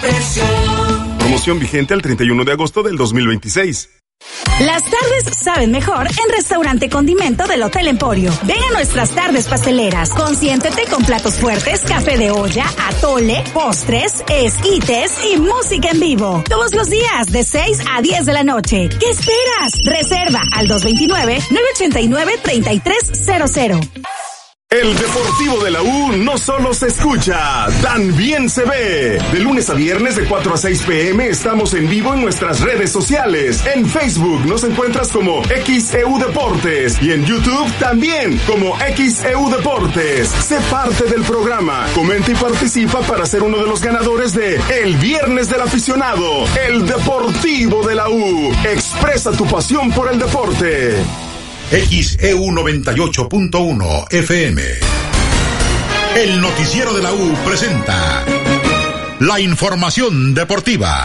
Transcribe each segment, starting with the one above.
diversión. Promoción vigente al 31 de agosto del 2026. Las tardes saben mejor en Restaurante Condimento del Hotel Emporio. Ven a nuestras tardes pasteleras. Consiéntete con platos fuertes, café de olla, atole, postres, esquites y música en vivo. Todos los días de 6 a 10 de la noche. ¿Qué esperas? Reserva al 229-989-3300. El Deportivo de la U no solo se escucha, también se ve. De lunes a viernes de 4 a 6 p.m. estamos en vivo en nuestras redes sociales. En Facebook nos encuentras como XEU Deportes y en YouTube también como XEU Deportes. Sé parte del programa, comenta y participa para ser uno de los ganadores de El Viernes del Aficionado, el Deportivo de la U. Expresa tu pasión por el deporte. XEU 98.1 FM. El noticiero de la U presenta la información deportiva.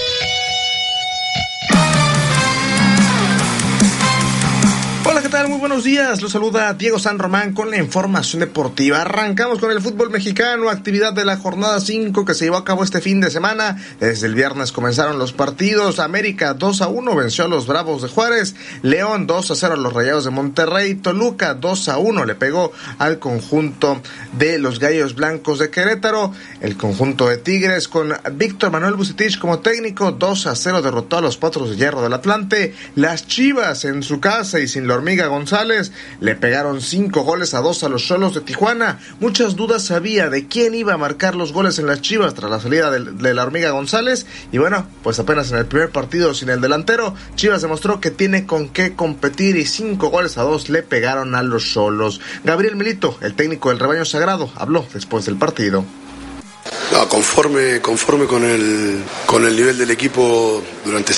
Hola, ¿qué tal? Muy buenos días. Los saluda Diego San Román con la información deportiva. Arrancamos con el fútbol mexicano, actividad de la jornada 5 que se llevó a cabo este fin de semana. Desde el viernes comenzaron los partidos. América 2-1 venció a los Bravos de Juárez. León 2-0 a los Rayados de Monterrey. Toluca 2-1 le pegó al conjunto de los Gallos Blancos de Querétaro. El conjunto de Tigres con Víctor Manuel Vucetich como técnico 2-0 derrotó a los Potros de Hierro del Atlante. Las Chivas en su casa y sin la Hormiga González le pegaron 5-2 a los Xolos de Tijuana. Muchas dudas había de quién iba a marcar los goles en las Chivas tras la salida de la Hormiga González, y bueno, pues apenas en el primer partido sin el delantero, Chivas demostró que tiene con qué competir y 5-2 le pegaron a los Xolos. Gabriel Milito, el técnico del Rebaño Sagrado, habló después del partido. No, conforme con el nivel del equipo durante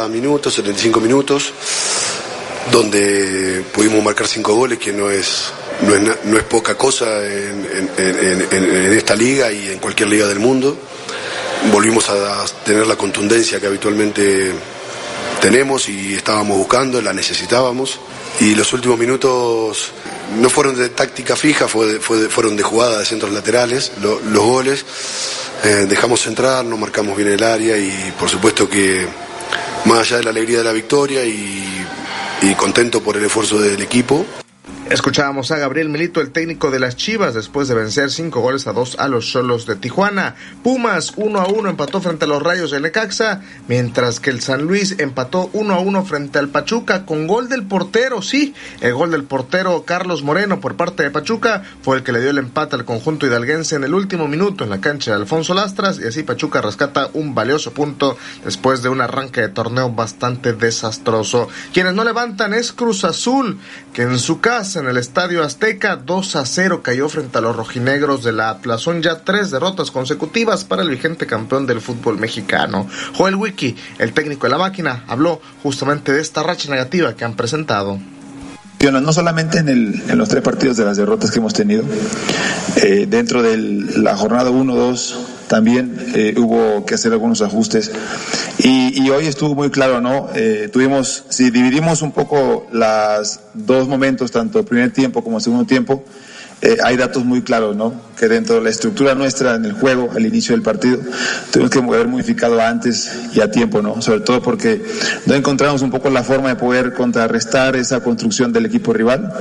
75 minutos, donde pudimos marcar 5 goles, que no es poca cosa en esta liga y en cualquier liga del mundo. Volvimos a tener la contundencia que habitualmente tenemos y estábamos buscando, la necesitábamos, y los últimos minutos no fueron de táctica fija, fueron de jugada de centros laterales, los goles. Dejamos entrar, no marcamos bien el área y por supuesto que más allá de la alegría de la victoria y contento por el esfuerzo del equipo. Escuchábamos a Gabriel Milito, el técnico de las Chivas, después de vencer 5-2 a los Xolos de Tijuana. Pumas 1-1 empató frente a los Rayos de Necaxa, mientras que el San Luis empató 1-1 frente al Pachuca con gol del portero. Sí, el gol del portero Carlos Moreno por parte de Pachuca fue el que le dio el empate al conjunto hidalguense en el último minuto en la cancha de Alfonso Lastras, y así Pachuca rescata un valioso punto después de un arranque de torneo bastante desastroso. Quienes no levantan es Cruz Azul, que en su casa en el Estadio Azteca 2-0 cayó frente a los rojinegros de la Atlas. Son ya 3 derrotas consecutivas para el vigente campeón del fútbol mexicano. Joel Wiki, el técnico de la máquina, habló justamente de esta racha negativa que han presentado. No solamente en los 3 partidos de las derrotas que hemos tenido, dentro de la jornada 1-2 también hubo que hacer algunos ajustes y hoy estuvo muy claro, ¿no? Si dividimos un poco los 2 momentos, tanto primer tiempo como segundo tiempo, hay datos muy claros, ¿no? Que dentro de la estructura nuestra en el juego, al inicio del partido, tuvimos que haber modificado antes y a tiempo, ¿no? Sobre todo porque no encontramos un poco la forma de poder contrarrestar esa construcción del equipo rival.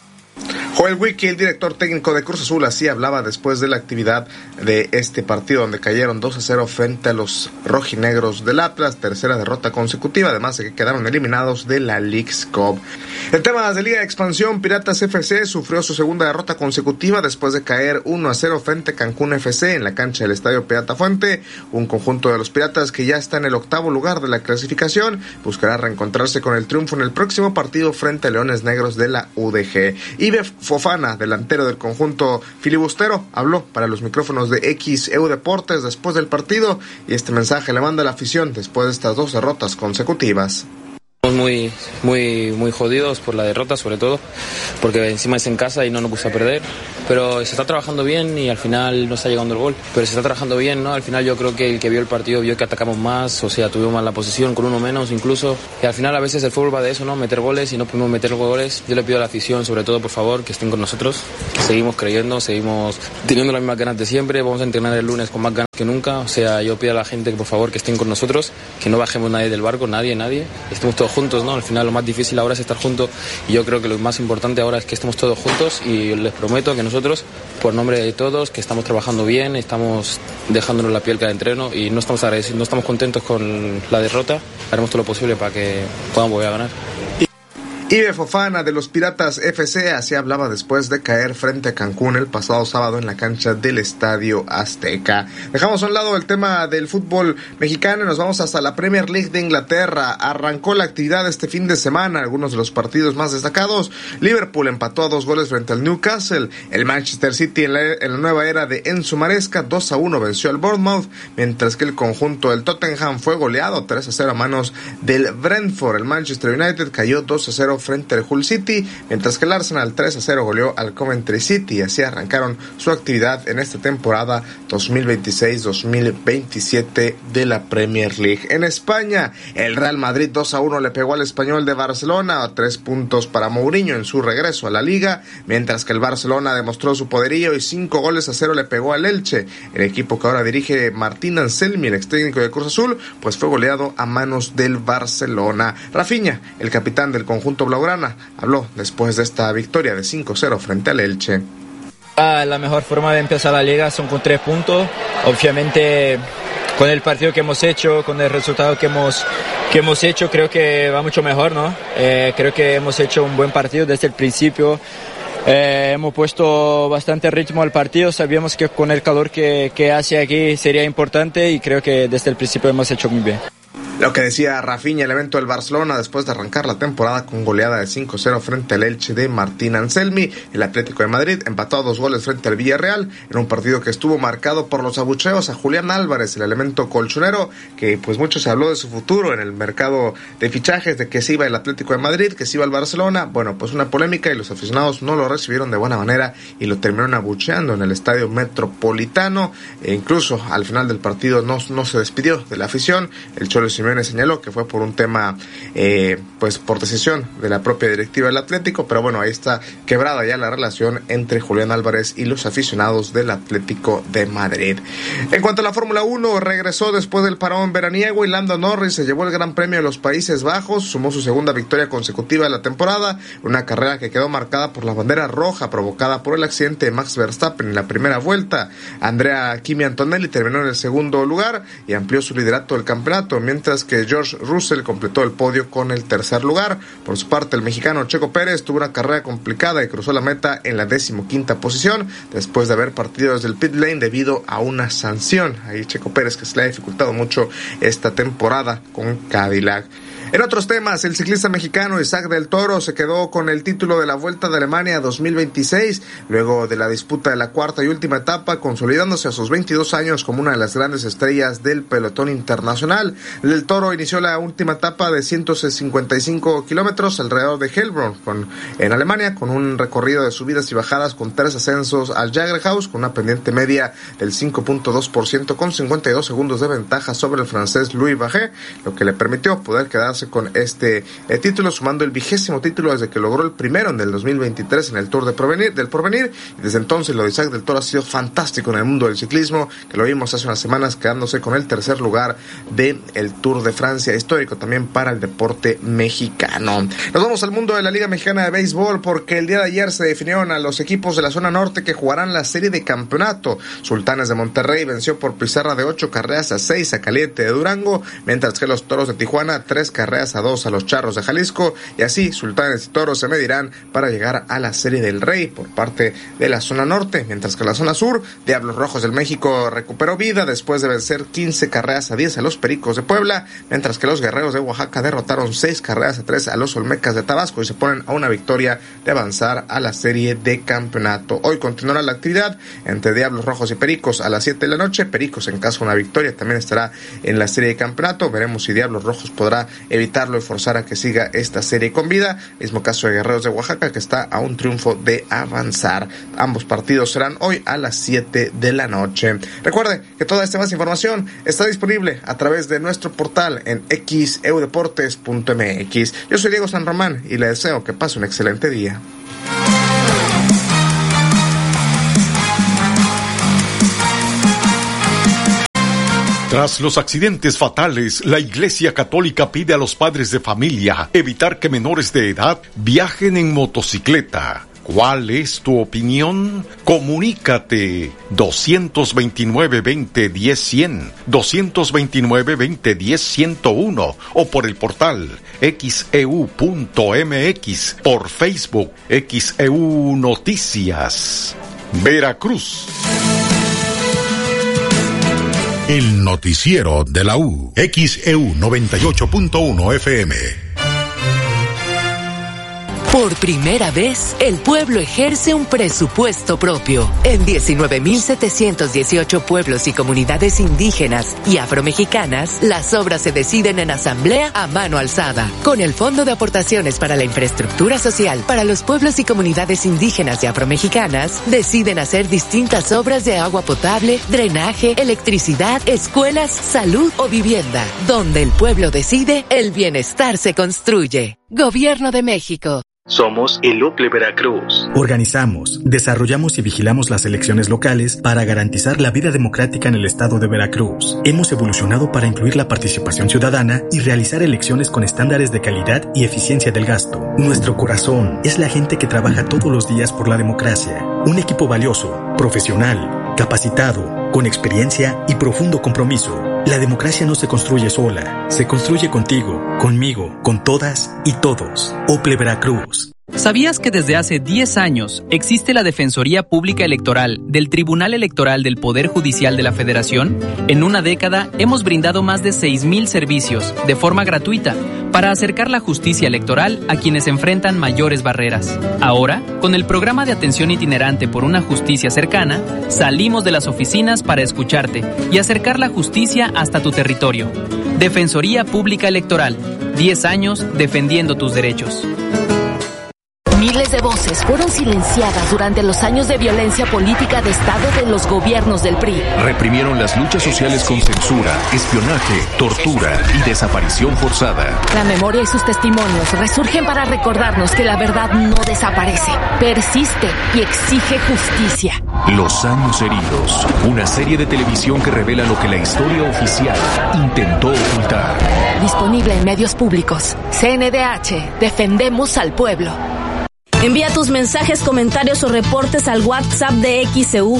Joel Wiki, el director técnico de Cruz Azul, así hablaba después de la actividad de este partido donde cayeron 2-0 frente a los rojinegros del Atlas, tercera derrota consecutiva, además de que quedaron eliminados de la Leagues Cup. En temas de Liga de Expansión, Piratas FC sufrió su segunda derrota consecutiva después de caer 1-0 frente a Cancún FC en la cancha del Estadio Pirata Fuente. Un conjunto de los Piratas que ya está en el 8º lugar de la clasificación buscará reencontrarse con el triunfo en el próximo partido frente a Leones Negros de la UDG. Ibe Fofana, delantero del conjunto filibustero, habló para los micrófonos de XEU Deportes después del partido y este mensaje le manda a la afición después de estas 2 derrotas consecutivas. Muy jodidos por la derrota, sobre todo porque encima es en casa y no nos gusta perder, pero se está trabajando bien y al final no está llegando el gol, pero se está trabajando bien, ¿no? Al final yo creo que el que vio el partido vio que atacamos más, o sea, tuvimos más la posición con uno menos incluso, y al final a veces el fútbol va de eso, ¿no? Meter goles y no podemos meter goles. Yo le pido a la afición, sobre todo, por favor, que estén con nosotros, que seguimos creyendo, seguimos teniendo las mismas ganas de siempre, vamos a entrenar el lunes con más ganas que nunca, o sea, yo pido a la gente que por favor que estén con nosotros, que no bajemos nadie del barco, nadie, estemos todos juntos, ¿no? Al final lo más difícil ahora es estar juntos y yo creo que lo más importante ahora es que estemos todos juntos y les prometo que nosotros, por nombre de todos, que estamos trabajando bien, estamos dejándonos la piel cada entreno y no estamos agradecidos, no estamos contentos con la derrota, haremos todo lo posible para que podamos volver a ganar. Ibe Fofana de los Piratas FC, así hablaba después de caer frente a Cancún el pasado sábado en la cancha del Estadio Azteca. Dejamos a un lado el tema del fútbol mexicano y nos vamos hasta la Premier League de Inglaterra. Arrancó la actividad este fin de semana, algunos de los partidos más destacados. Liverpool empató a 2 goles frente al Newcastle. El Manchester City en la nueva era de Enzo Maresca 2-1 venció al Bournemouth, mientras que el conjunto del Tottenham fue goleado 3-0 a manos del Brentford. El Manchester United cayó 2-0 frente al Hull City, mientras que el Arsenal 3-0 goleó al Coventry City, y así arrancaron su actividad en esta temporada 2026-2027 de la Premier League. En España, el Real Madrid 2-1 le pegó al Español de Barcelona, 3 puntos para Mourinho en su regreso a la Liga, mientras que el Barcelona demostró su poderío y 5-0 le pegó al Elche. El equipo que ahora dirige Martín Anselmi, el ex técnico de Cruz Azul, pues fue goleado a manos del Barcelona. Rafinha, el capitán del conjunto blaugrana, habló después de esta victoria de 5-0 frente al Elche. La mejor forma de empezar la liga son con 3 puntos. Obviamente, con el partido que hemos hecho, con el resultado que hemos hecho, creo que va mucho mejor, ¿no? Creo que hemos hecho un buen partido desde el principio. Hemos puesto bastante ritmo al partido, sabíamos que con el calor que hace aquí sería importante y creo que desde el principio hemos hecho muy bien. Lo que decía Rafinha, el evento del Barcelona después de arrancar la temporada con goleada de 5-0 frente al Elche de Martín Anselmi. El Atlético de Madrid empató a 2 goles frente al Villarreal en un partido que estuvo marcado por los abucheos a Julián Álvarez, el elemento colchonero, que pues mucho se habló de su futuro en el mercado de fichajes, de que se iba el Atlético de Madrid, que se iba al Barcelona. Bueno, pues una polémica y los aficionados no lo recibieron de buena manera y lo terminaron abucheando en el Estadio Metropolitano, e incluso al final del partido no se despidió de la afición. El Cholo Simeone señaló que fue por un tema pues por decisión de la propia directiva del Atlético, pero bueno, ahí está quebrada ya la relación entre Julián Álvarez y los aficionados del Atlético de Madrid. En cuanto a la Fórmula 1, regresó después del parón veraniego y Lando Norris se llevó el Gran Premio de los Países Bajos, sumó su segunda victoria consecutiva de la temporada, una carrera que quedó marcada por la bandera roja provocada por el accidente de Max Verstappen en la primera vuelta. Andrea Kimi Antonelli terminó en el segundo lugar y amplió su liderato del campeonato, mientras que George Russell completó el podio con el tercer lugar. Por su parte, el mexicano Checo Pérez tuvo una carrera complicada y cruzó la meta en la 15ª posición después de haber partido desde el pit lane debido a una sanción. Ahí Checo Pérez, que se le ha dificultado mucho esta temporada con Cadillac. En otros temas, el ciclista mexicano Isaac del Toro se quedó con el título de la Vuelta de Alemania 2026, luego de la disputa de la cuarta y última etapa, consolidándose a sus 22 años como una de las grandes estrellas del pelotón internacional. Del Toro inició la última etapa de 155 kilómetros alrededor de Heilbronn, en Alemania, con un recorrido de subidas y bajadas con 3 ascensos al Jagerhaus, con una pendiente media del 5.2% con 52 segundos de ventaja sobre el francés Louis Bardet, lo que le permitió poder quedarse con este título, sumando el 20º título desde que logró el primero en el 2023 en el Tour del Porvenir, y desde entonces lo de Isaac del Toro ha sido fantástico en el mundo del ciclismo, que lo vimos hace unas semanas quedándose con el tercer lugar del Tour de Francia, histórico también para el deporte mexicano. Nos vamos al mundo de la Liga Mexicana de Béisbol, porque el día de ayer se definieron a los equipos de la zona norte que jugarán la serie de campeonato. Sultanes de Monterrey venció por pizarra de 8-6 a Caliente de Durango, mientras que los Toros de Tijuana 3-2 a los Charros de Jalisco, y así Sultanes y Toros se medirán para llegar a la Serie del Rey por parte de la zona norte, mientras que la zona sur, Diablos Rojos del México recuperó vida después de vencer 15-10 a los Pericos de Puebla, mientras que los Guerreros de Oaxaca derrotaron 6-3 a los Olmecas de Tabasco y se ponen a una victoria de avanzar a la serie de campeonato. Hoy continuará la actividad entre Diablos Rojos y Pericos a las 7 de la noche. Pericos, en caso de una victoria, también estará en la serie de campeonato. Veremos si Diablos Rojos podrá evitarlo y forzar a que siga esta serie con vida. Mismo caso de Guerreros de Oaxaca, que está a un triunfo de avanzar. Ambos partidos serán hoy a las 7 de la noche. Recuerde que toda esta más información está disponible a través de nuestro portal en xeudeportes.mx. Yo soy Diego San Román y le deseo que pase un excelente día. Tras los accidentes fatales, la Iglesia Católica pide a los padres de familia evitar que menores de edad viajen en motocicleta. ¿Cuál es tu opinión? Comunícate 229-2010-100, 229-2010-101 o por el portal xeu.mx, por Facebook XEU Noticias. Veracruz. El noticiero de la U, XEU 98.1 FM. Por primera vez, el pueblo ejerce un presupuesto propio. En 19.718 pueblos y comunidades indígenas y afromexicanas, las obras se deciden en asamblea a mano alzada. Con el Fondo de Aportaciones para la Infraestructura Social para los pueblos y comunidades indígenas y afromexicanas, deciden hacer distintas obras de agua potable, drenaje, electricidad, escuelas, salud o vivienda. Donde el pueblo decide, el bienestar se construye. Gobierno de México. Somos el UPLE Veracruz. Organizamos, desarrollamos y vigilamos las elecciones locales para garantizar la vida democrática en el estado de Veracruz. Hemos evolucionado para incluir la participación ciudadana y realizar elecciones con estándares de calidad y eficiencia del gasto. Nuestro corazón es la gente que trabaja todos los días por la democracia. Un equipo valioso, profesional, capacitado, con experiencia y profundo compromiso. La democracia no se construye sola, se construye contigo, conmigo, con todas y todos. UPLE Veracruz. ¿Sabías que desde hace 10 años existe la Defensoría Pública Electoral del Tribunal Electoral del Poder Judicial de la Federación? En una década hemos brindado más de 6,000 servicios de forma gratuita para acercar la justicia electoral a quienes enfrentan mayores barreras. Ahora, con el programa de atención itinerante por una justicia cercana, salimos de las oficinas para escucharte y acercar la justicia hasta tu territorio. Defensoría Pública Electoral, 10 años defendiendo tus derechos. Miles de voces fueron silenciadas durante los años de violencia política de Estado de los gobiernos del PRI. Reprimieron las luchas sociales con censura, espionaje, tortura y desaparición forzada. La memoria y sus testimonios resurgen para recordarnos que la verdad no desaparece, persiste y exige justicia. Los años heridos, una serie de televisión que revela lo que la historia oficial intentó ocultar. Disponible en medios públicos. CNDH, defendemos al pueblo. Envía tus mensajes, comentarios o reportes al WhatsApp de XEU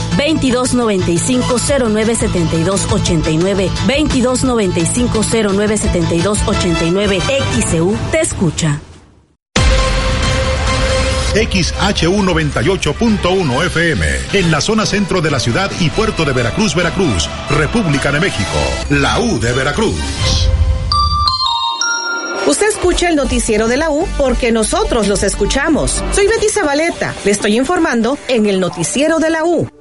2295-097289. 2295-097289. XEU te escucha. XHU 98.1 FM, en la zona centro de la ciudad y puerto de Veracruz, Veracruz, República de México, la U de Veracruz. Usted escucha el noticiero de la U porque nosotros los escuchamos. Soy Betty Zabaleta, le estoy informando en el noticiero de la U.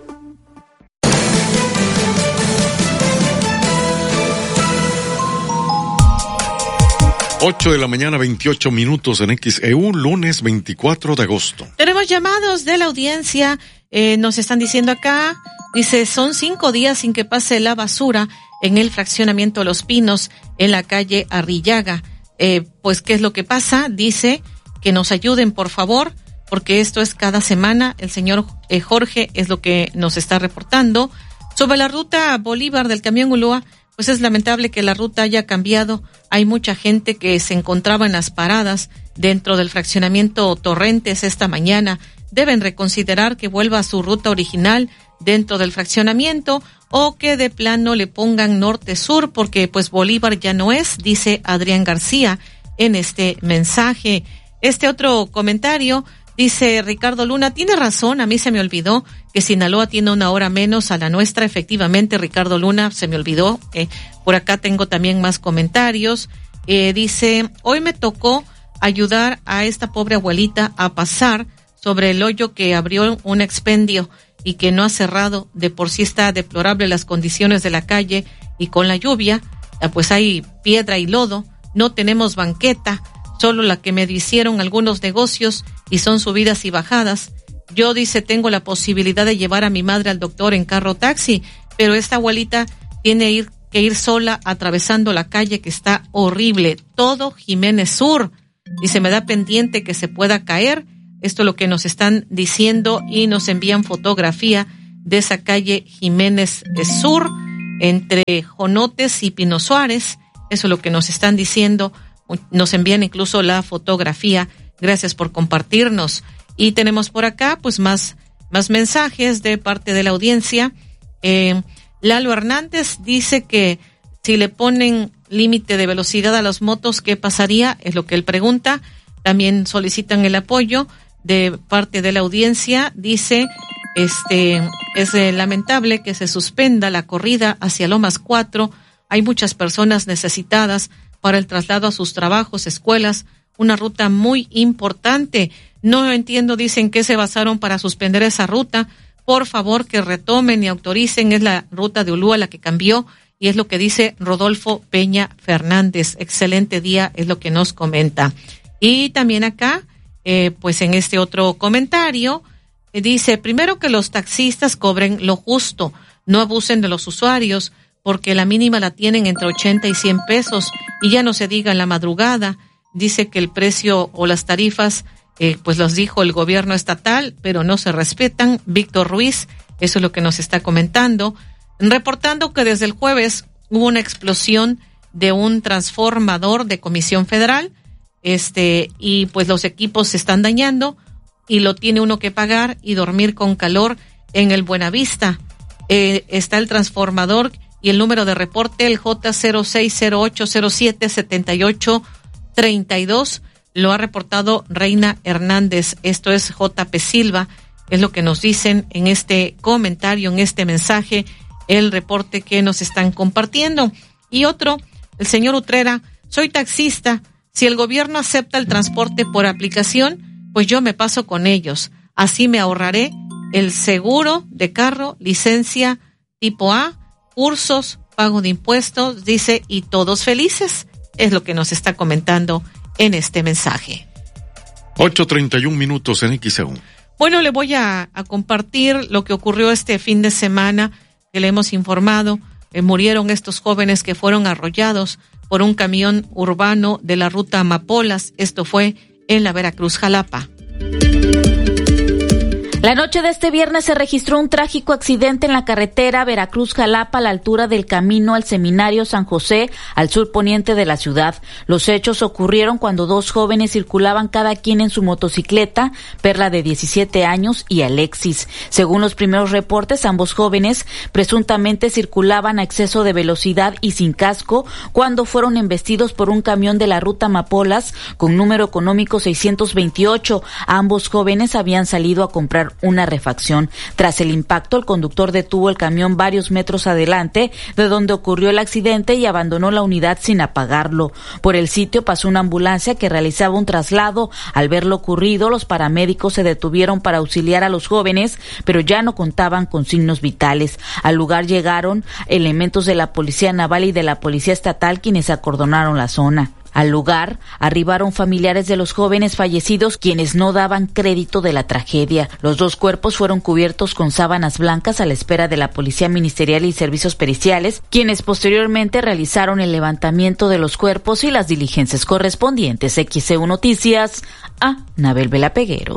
Ocho de la mañana, 28 minutos en XEU, lunes 24 de agosto. Tenemos llamados de la audiencia, nos están diciendo acá, dice, son 5 días sin que pase la basura en el fraccionamiento Los Pinos, en la calle Arrillaga. Pues, ¿qué es lo que pasa? Dice que nos ayuden, por favor, porque esto es cada semana. El señor Jorge es lo que nos está reportando. Sobre la ruta Bolívar del camión Ulúa, pues es lamentable que la ruta haya cambiado. Hay mucha gente que se encontraba en las paradas dentro del fraccionamiento Torrentes esta mañana. Deben reconsiderar que vuelva a su ruta original dentro del fraccionamiento o que de plano le pongan norte-sur porque pues Bolívar ya no es, dice Adrián García en este mensaje. Este otro comentario dice Ricardo Luna, tiene razón, a mí se me olvidó que Sinaloa tiene 1 hora menos a la nuestra. Efectivamente, Ricardo Luna, se me olvidó. Por acá tengo también más comentarios. Dice, hoy me tocó ayudar a esta pobre abuelita a pasar sobre el hoyo que abrió un expendio y que no ha cerrado. De por sí está deplorable las condiciones de la calle y con la lluvia, pues hay piedra y lodo. no tenemos banqueta, solo la que me hicieron algunos negocios y son subidas y bajadas. Yo, dice, tengo la posibilidad de llevar a mi madre al doctor en carro taxi, pero esta abuelita tiene que ir sola atravesando la calle que está horrible. Todo Jiménez Sur. Dice, me da pendiente que se pueda caer. Esto es lo que nos están diciendo y nos envían fotografía de esa calle Jiménez Sur entre Jonotes y Pino Suárez. Eso es lo que nos están diciendo. Nos envían incluso la fotografía. Gracias por compartirnos. Y tenemos por acá pues más mensajes de parte de la audiencia. Lalo Hernández dice que si le ponen límite de velocidad a las motos, ¿qué pasaría? Es lo que él pregunta. También solicitan el apoyo de parte de la audiencia. Dice, es lamentable que se suspenda la corrida hacia Lomas 4. Hay muchas personas necesitadas para el traslado a sus trabajos, escuelas, una ruta muy importante. No entiendo, dicen, qué se basaron para suspender esa ruta. Por favor, que retomen y autoricen. Es la ruta de Ulúa la que cambió y es lo que dice Rodolfo Peña Fernández. Excelente día, es lo que nos comenta. Y también acá, pues en este otro comentario, dice, primero que los taxistas cobren lo justo, no abusen de los usuarios, porque la mínima la tienen entre 80 y 100 pesos, y ya no se diga en la madrugada. Dice que el precio o las tarifas, pues los dijo el gobierno estatal, pero no se respetan. Víctor Ruiz, eso es lo que nos está comentando, reportando que desde el jueves hubo una explosión de un transformador de Comisión Federal, y pues los equipos se están dañando y lo tiene uno que pagar y dormir con calor en el Buenavista. Está el transformador y el número de reporte, el J0608077832, lo ha reportado Reina Hernández. Esto es JP Silva, es lo que nos dicen en este comentario, en este mensaje, el reporte que nos están compartiendo. Y otro, el señor Utrera, soy taxista. Si el gobierno acepta el transporte por aplicación, pues yo me paso con ellos. Así me ahorraré el seguro de carro, licencia tipo A, cursos, pago de impuestos, dice, y todos felices. Es lo que nos está comentando en este mensaje. 8:31 en XEU. Bueno, le voy a compartir lo que ocurrió este fin de semana, que le hemos informado. Murieron estos jóvenes que fueron arrollados por un camión urbano de la ruta Amapolas. Esto fue en la Veracruz, Jalapa. La noche de este viernes se registró un trágico accidente en la carretera Veracruz-Jalapa a la altura del camino al Seminario San José, al sur poniente de la ciudad. Los hechos ocurrieron cuando dos jóvenes circulaban cada quien en su motocicleta, Perla de 17 años y Alexis. Según los primeros reportes, ambos jóvenes presuntamente circulaban a exceso de velocidad y sin casco cuando fueron embestidos por un camión de la ruta Amapolas con número económico 628. Ambos jóvenes habían salido a comprar una refacción. Tras el impacto, el conductor detuvo el camión varios metros adelante de donde ocurrió el accidente y abandonó la unidad sin apagarlo. Por el sitio pasó una ambulancia que realizaba un traslado. Al ver lo ocurrido, los paramédicos se detuvieron para auxiliar a los jóvenes, pero ya no contaban con signos vitales. Al lugar llegaron elementos de la Policía Naval y de la Policía Estatal, quienes acordonaron la zona. Al lugar arribaron familiares de los jóvenes fallecidos, quienes no daban crédito de la tragedia. Los dos cuerpos fueron cubiertos con sábanas blancas a la espera de la Policía Ministerial y servicios periciales, quienes posteriormente realizaron el levantamiento de los cuerpos y las diligencias correspondientes. XEU Noticias, a Nabel Vela Peguero.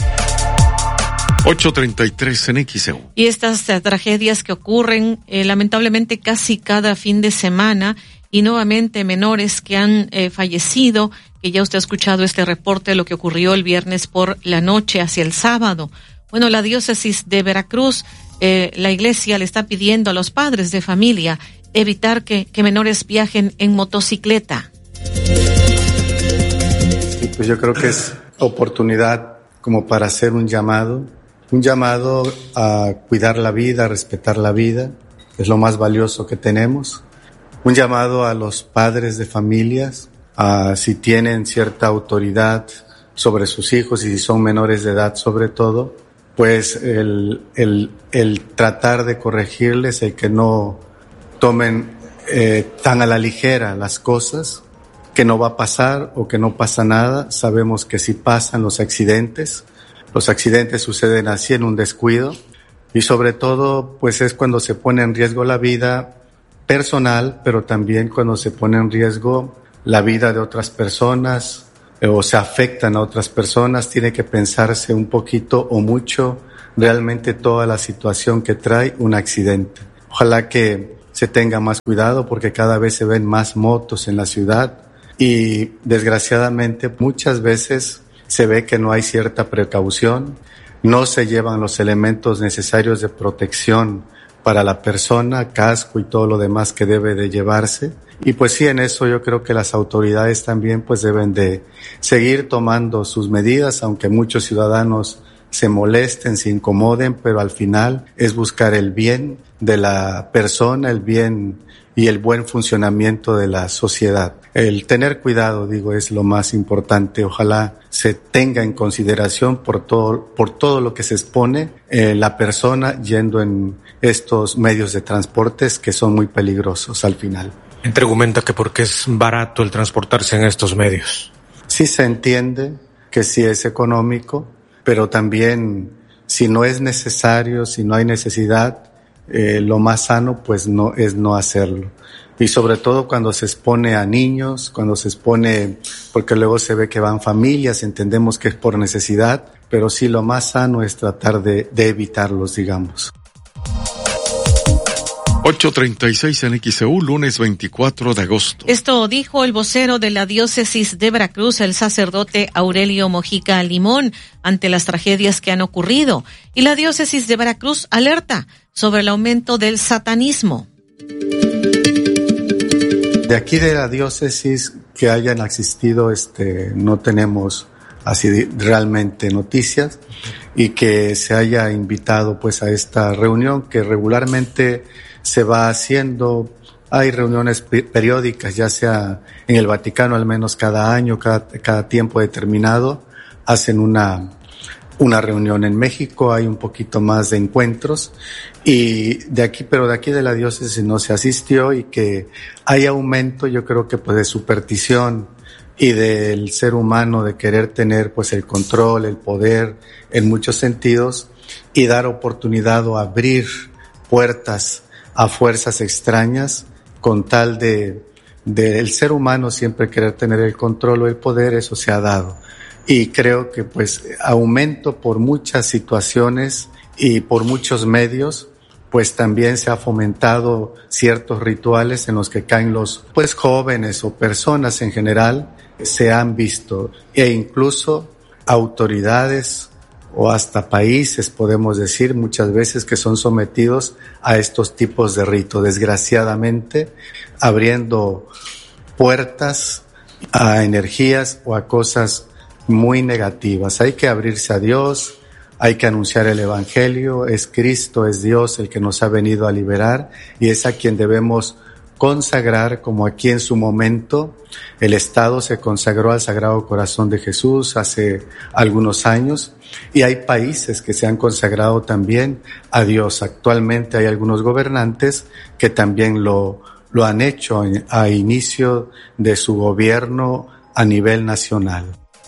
8:33 en XEU. Y estas tragedias que ocurren lamentablemente casi cada fin de semana, y nuevamente menores que han fallecido, que ya usted ha escuchado este reporte de lo que ocurrió el viernes por la noche hacia el sábado. Bueno, la diócesis de Veracruz, la iglesia le está pidiendo a los padres de familia evitar que menores viajen en motocicleta. Sí, pues yo creo que es oportunidad como para hacer un llamado a cuidar la vida, a respetar la vida, es lo más valioso que tenemos. Un llamado a los padres de familias, si tienen cierta autoridad sobre sus hijos y si son menores de edad sobre todo, pues el tratar de corregirles, el que no tomen tan a la ligera las cosas, que no va a pasar o que no pasa nada. Sabemos que sí pasan los accidentes suceden así en un descuido, y sobre todo pues es cuando se pone en riesgo la vida personal, pero también cuando se pone en riesgo la vida de otras personas o se afectan a otras personas. Tiene que pensarse un poquito o mucho realmente toda la situación que trae un accidente. Ojalá que se tenga más cuidado, porque cada vez se ven más motos en la ciudad y desgraciadamente muchas veces se ve que no hay cierta precaución, no se llevan los elementos necesarios de protección para la persona, casco y todo lo demás que debe de llevarse. Y pues sí, en eso yo creo que las autoridades también pues deben de seguir tomando sus medidas, aunque muchos ciudadanos se molesten, se incomoden, pero al final es buscar el bien de la persona, el bien y el buen funcionamiento de la sociedad. El tener cuidado, digo, es lo más importante. Ojalá se tenga en consideración por todo lo que se expone la persona yendo en estos medios de transportes que son muy peligrosos al final. Te argumenta que porque es barato el transportarse en estos medios. Sí se entiende que sí es económico, pero también si no es necesario, si no hay necesidad, lo más sano pues no es no hacerlo. Y sobre todo cuando se expone a niños, cuando se expone, porque luego se ve que van familias, entendemos que es por necesidad, pero sí lo más sano es tratar de evitarlos, digamos. 8:36 en XEU, lunes 24 de agosto. Esto dijo el vocero de la diócesis de Veracruz, el sacerdote Aurelio Mojica Limón, ante las tragedias que han ocurrido. Y la diócesis de Veracruz alerta sobre el aumento del satanismo. De aquí de la diócesis que hayan asistido, no tenemos así realmente noticias, y que se haya invitado pues a esta reunión que regularmente se va haciendo. Hay reuniones periódicas, ya sea en el Vaticano al menos cada año, cada tiempo determinado, hacen una reunión. En México hay un poquito más de encuentros, y de aquí de la diócesis no se asistió, y que hay aumento, yo creo que pues de superstición y del ser humano de querer tener pues el control, el poder en muchos sentidos, y dar oportunidad o abrir puertas a fuerzas extrañas con tal de el ser humano siempre querer tener el control o el poder. Eso se ha dado, y creo que pues aumento por muchas situaciones y por muchos medios, pues también se ha fomentado ciertos rituales en los que caen los pues jóvenes o personas en general. Se han visto, e incluso autoridades o hasta países, podemos decir, muchas veces que son sometidos a estos tipos de rito, desgraciadamente abriendo puertas a energías o a cosas muy negativas. Hay que abrirse a Dios, hay que anunciar el Evangelio. Es Cristo, es Dios el que nos ha venido a liberar, y es a quien debemos consagrar, como aquí en su momento el Estado se consagró al Sagrado Corazón de Jesús hace algunos años, y hay países que se han consagrado también a Dios. Actualmente hay algunos gobernantes que también lo han hecho a inicio de su gobierno a nivel nacional.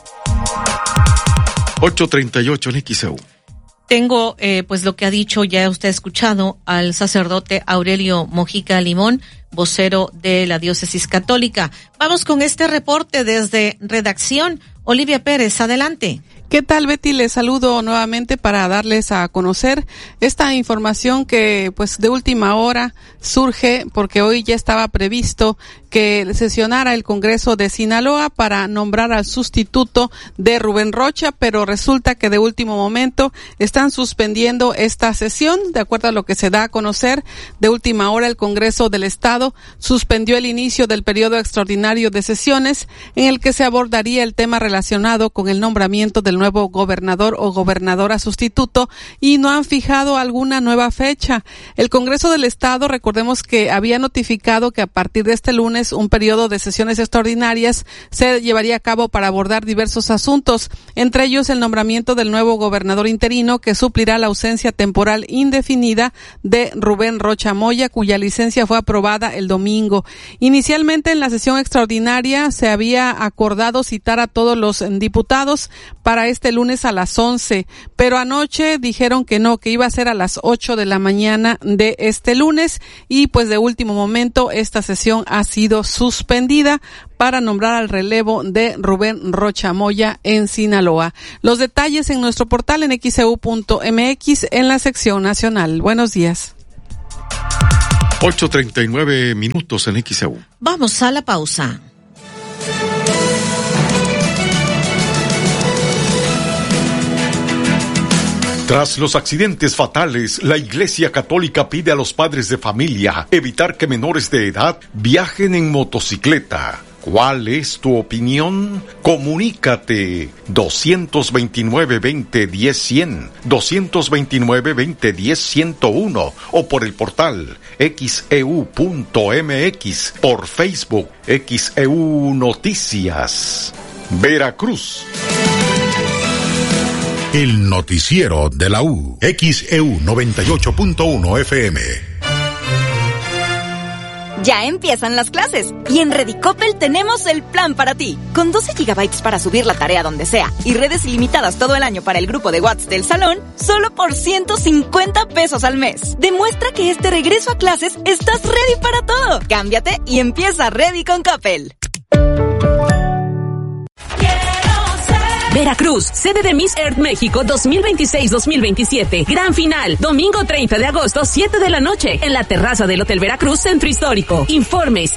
8:38 en XEU. Tengo pues lo que ha dicho, ya usted ha escuchado, al sacerdote Aurelio Mojica Limón, vocero de la diócesis católica. Vamos con este reporte desde redacción. Olivia Pérez, adelante. ¿Qué tal, Betty? Les saludo nuevamente para darles a conocer esta información que pues de última hora surge porque hoy ya estaba previsto que sesionara el Congreso de Sinaloa para nombrar al sustituto de Rubén Rocha, pero resulta que de último momento están suspendiendo esta sesión. De acuerdo a lo que se da a conocer, de última hora el Congreso del Estado suspendió el inicio del periodo extraordinario de sesiones en el que se abordaría el tema relativo relacionado con el nombramiento del nuevo gobernador o gobernadora sustituto y no han fijado alguna nueva fecha. El Congreso del Estado, recordemos que había notificado que a partir de este lunes un periodo de sesiones extraordinarias se llevaría a cabo para abordar diversos asuntos, entre ellos el nombramiento del nuevo gobernador interino que suplirá la ausencia temporal indefinida de Rubén Rocha Moya, cuya licencia fue aprobada el domingo. Inicialmente en la sesión extraordinaria se había acordado citar a todos los diputados para este lunes a las 11, pero anoche dijeron que no, que iba a ser a las 8 de la mañana de este lunes y pues de último momento esta sesión ha sido suspendida para nombrar al relevo de Rubén Rocha Moya en Sinaloa. Los detalles en nuestro portal en xeu.mx en la sección nacional. Buenos días. 8:39 en XEU. Vamos a la pausa. Tras los accidentes fatales, la Iglesia Católica pide a los padres de familia evitar que menores de edad viajen en motocicleta. ¿Cuál es tu opinión? Comunícate 229-2010-100, 229-2010-101 o por el portal xeu.mx, por Facebook XEU Noticias. Veracruz. El noticiero de la U, XEU 98.1 FM. Ya empiezan las clases y en Redicopel tenemos el plan para ti. Con 12 gigabytes para subir la tarea donde sea y redes ilimitadas todo el año para el grupo de WhatsApp del salón, solo por 150 pesos al mes. Demuestra que este regreso a clases estás ready para todo. Cámbiate y empieza Ready con Coppel. Veracruz, sede de Miss Earth México 2026-2027. Gran final, domingo 30 de agosto, 7 de la noche, en la terraza del Hotel Veracruz, Centro Histórico. Informes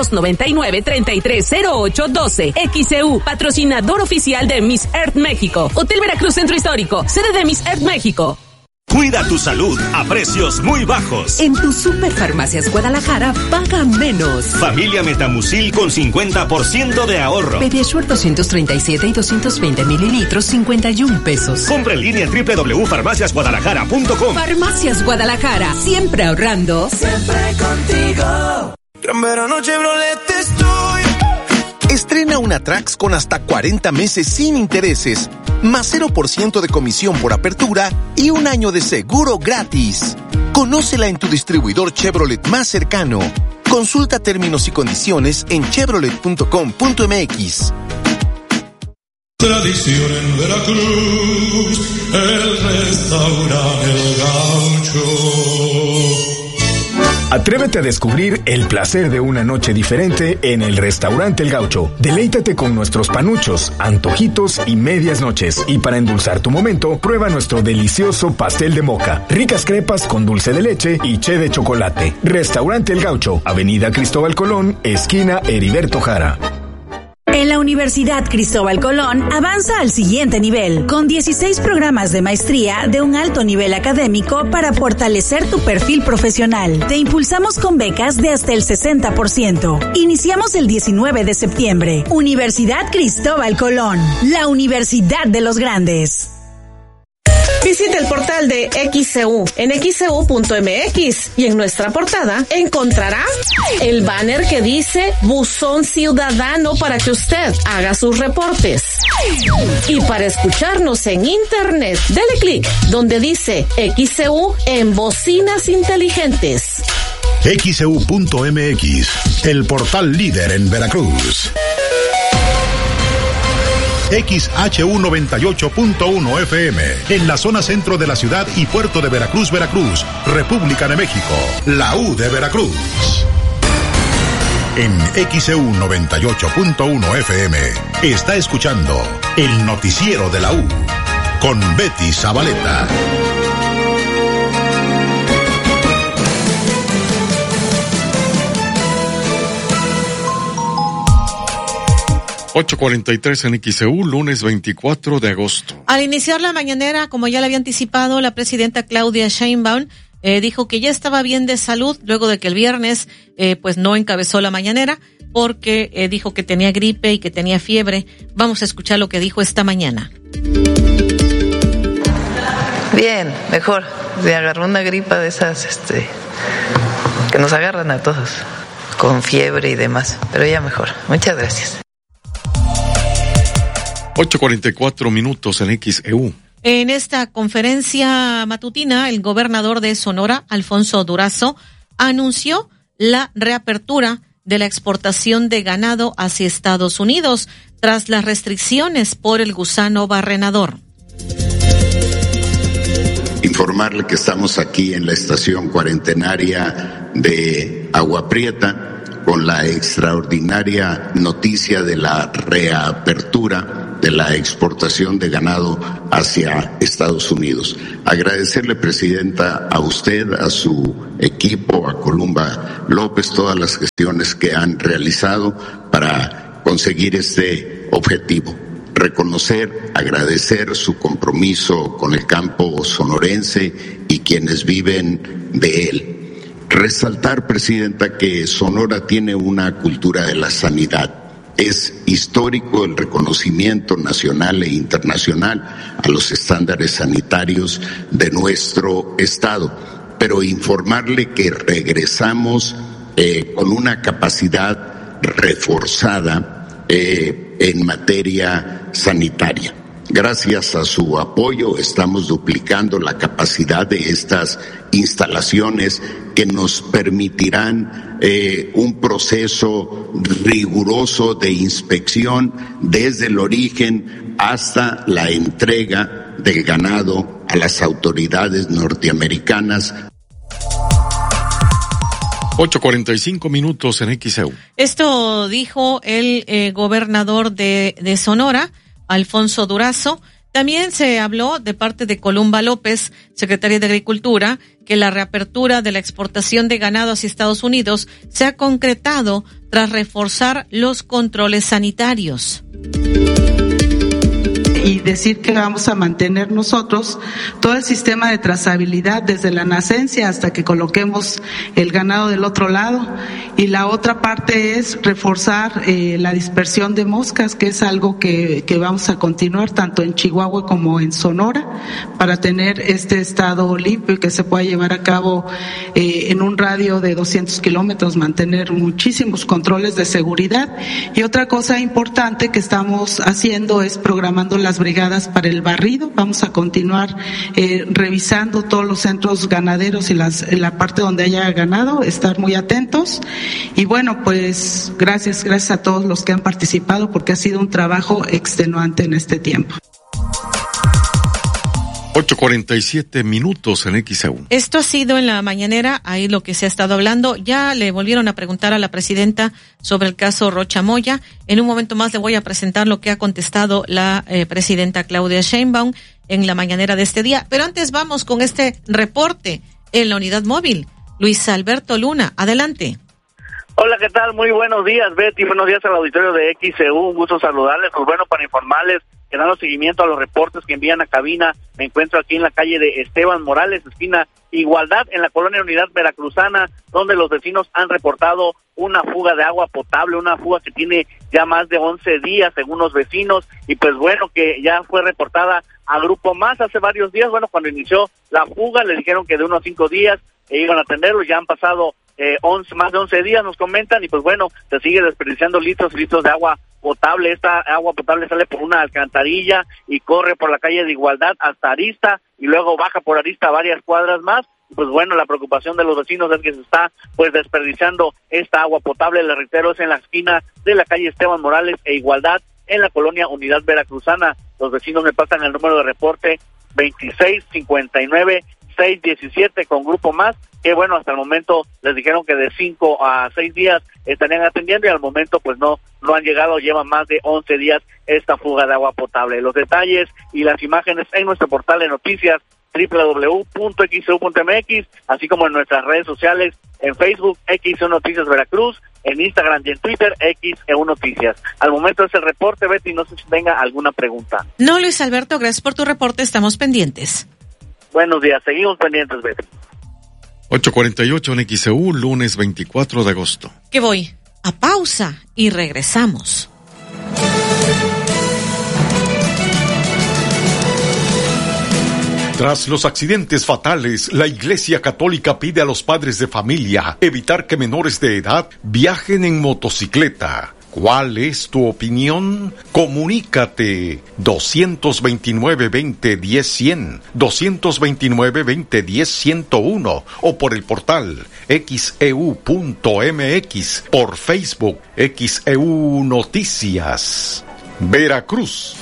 2299-330812. XEU, patrocinador oficial de Miss Earth México. Hotel Veracruz, Centro Histórico, sede de Miss Earth México. Cuida tu salud a precios muy bajos. En tu Superfarmacias Guadalajara, paga menos. Familia Metamucil con 50% de ahorro. Pediasure 237 y 220 mililitros, 51 pesos. Compra en línea www.farmaciasguadalajara.com. Farmacias Guadalajara, siempre ahorrando. Siempre contigo. Gran verano Chevrolet estoy. Estrena una Trax con hasta 40 meses sin intereses, más 0% de comisión por apertura y un año de seguro gratis. Conócela en tu distribuidor Chevrolet más cercano. Consulta términos y condiciones en chevrolet.com.mx. Tradición en Veracruz, el restaurante El Gaucho. Atrévete a descubrir el placer de una noche diferente en el Restaurante El Gaucho. Deleítate con nuestros panuchos, antojitos y medias noches. Y para endulzar tu momento, prueba nuestro delicioso pastel de moca, ricas crepas con dulce de leche y ché de chocolate. Restaurante El Gaucho, Avenida Cristóbal Colón, esquina Heriberto Jara. En la Universidad Cristóbal Colón avanza al siguiente nivel, con 16 programas de maestría de un alto nivel académico para fortalecer tu perfil profesional. Te impulsamos con becas de hasta el 60%. Iniciamos el 19 de septiembre. Universidad Cristóbal Colón, la Universidad de los Grandes. Visita el portal de XEU en xeu.mx y en nuestra portada encontrará el banner que dice Buzón Ciudadano para que usted haga sus reportes. Y para escucharnos en internet, dele clic donde dice XEU en bocinas inteligentes. XEU.mx, el portal líder en Veracruz. XHU 98.1 FM, en la zona centro de la ciudad y puerto de Veracruz, Veracruz, República de México, la U de Veracruz. En XHU 98.1 FM, está escuchando el noticiero de la U, con Betty Zabaleta. 8:43 en XEU, lunes 24 de agosto. Al iniciar la mañanera, como ya le había anticipado, la presidenta Claudia Sheinbaum dijo que ya estaba bien de salud luego de que el viernes pues no encabezó la mañanera. porque dijo que tenía gripe y que tenía fiebre. Vamos a escuchar lo que dijo esta mañana. Bien, mejor. Me agarró una gripa de esas que nos agarran a todos, con fiebre y demás, pero ya mejor. Muchas gracias. 8:44 minutos en XEU. En esta conferencia matutina, el gobernador de Sonora, Alfonso Durazo, anunció la reapertura de la exportación de ganado hacia Estados Unidos tras las restricciones por el gusano barrenador. Informarle que estamos aquí en la estación cuarentenaria de Agua Prieta con la extraordinaria noticia de la reapertura de la exportación de ganado hacia Estados Unidos. Agradecerle, Presidenta, a usted, a su equipo, a Columba López, todas las gestiones que han realizado para conseguir este objetivo. Reconocer, agradecer su compromiso con el campo sonorense y quienes viven de él. Resaltar, Presidenta, que Sonora tiene una cultura de la sanidad. Es histórico el reconocimiento nacional e internacional a los estándares sanitarios de nuestro estado, pero informarle que regresamos con una capacidad reforzada en materia sanitaria. Gracias a su apoyo estamos duplicando la capacidad de estas instalaciones que nos permitirán un proceso riguroso de inspección desde el origen hasta la entrega del ganado a las autoridades norteamericanas. 8:45 minutos en XEU. Esto dijo el gobernador de Sonora, Alfonso Durazo. También se habló de parte de Columba López, secretaria de Agricultura, que la reapertura de la exportación de ganado hacia Estados Unidos se ha concretado tras reforzar los controles sanitarios. Y decir que vamos a mantener nosotros todo el sistema de trazabilidad desde la nacencia hasta que coloquemos el ganado del otro lado. Y la otra parte es reforzar la dispersión de moscas, que es algo que vamos a continuar tanto en Chihuahua como en Sonora para tener este estado limpio y que se pueda llevar a cabo en un radio de 200 kilómetros, mantener muchísimos controles de seguridad. Y otra cosa importante que estamos haciendo es programando las brigadas para el barrido. Vamos a continuar revisando todos los centros ganaderos y la parte donde haya ganado, estar muy atentos. Y bueno, pues gracias a todos los que han participado porque ha sido un trabajo extenuante en este tiempo. 8:47 minutos en XEU. Esto ha sido en la mañanera, ahí lo que se ha estado hablando. Ya le volvieron a preguntar a la presidenta sobre el caso Rocha Moya. En un momento más le voy a presentar lo que ha contestado la presidenta Claudia Sheinbaum en la mañanera de este día. Pero antes vamos con este reporte en la unidad móvil. Luis Alberto Luna, adelante. Hola, ¿qué tal? Muy buenos días, Betty. Buenos días al auditorio de XEU. Un gusto saludarles. Pues bueno, para informarles que dando seguimiento a los reportes que envían a cabina, me encuentro aquí en la calle de Esteban Morales, esquina Igualdad, en la colonia Unidad Veracruzana, donde los vecinos han reportado una fuga de agua potable, una fuga que tiene ya más de 11 días, según los vecinos, y pues bueno, que ya fue reportada a Grupo Más hace varios días. Bueno, cuando inició la fuga, le dijeron que de unos 5 días iban a atenderlo, ya han pasado más de 11 días, nos comentan, y pues bueno, se sigue desperdiciando litros de agua potable. Esta agua potable sale por una alcantarilla y corre por la calle de Igualdad hasta Arista, y luego baja por Arista varias cuadras más. Pues bueno, la preocupación de los vecinos es que se está pues desperdiciando esta agua potable. Le reitero, es en la esquina de la calle Esteban Morales e Igualdad, en la colonia Unidad Veracruzana. Los vecinos me pasan el número de reporte 2659-617 con Grupo Más, que bueno, hasta el momento les dijeron que de 5 a 6 días estarían atendiendo, y al momento pues no han llegado, llevan más de 11 días esta fuga de agua potable. Los detalles y las imágenes en nuestro portal de noticias www.xeu.mx, así como en nuestras redes sociales, en Facebook, XEU Noticias Veracruz, en Instagram y en Twitter, XEU Noticias. Al momento es el reporte, Betty, no sé si tenga alguna pregunta. No, Luis Alberto, gracias por tu reporte, estamos pendientes. Buenos días, seguimos pendientes, Betty. 8:48 en XEU, lunes 24 de agosto. ¿Qué voy? a pausa y regresamos. Tras los accidentes fatales, la Iglesia Católica pide a los padres de familia evitar que menores de edad viajen en motocicleta. ¿Cuál es tu opinión? Comunícate 229-2010-100, 229-2010-101 o por el portal xeu.mx, por Facebook XEU Noticias. Veracruz.